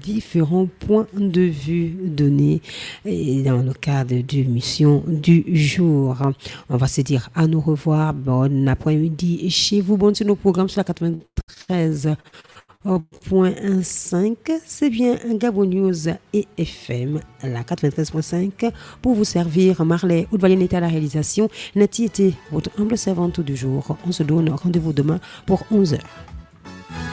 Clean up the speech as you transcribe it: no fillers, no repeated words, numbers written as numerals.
différents points de vue donnés et dans le cadre de l'émission du jour. On va se dire à nous revoir. Bon après-midi chez vous. Bon, sur nos programmes sur la 93.5, c'est bien Gabon News et FM, la 93.5, pour vous servir. Marley Oudvalien était à la réalisation. Nati était votre humble servante du jour. On se donne rendez-vous demain pour 11h.